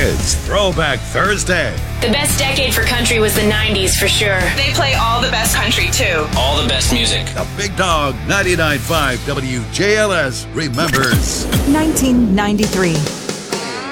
It's Throwback Thursday. The best decade for country was the 90s for sure. They play all the best country, too. All the best music. The Big Dog 99.5 WJLS remembers 1993.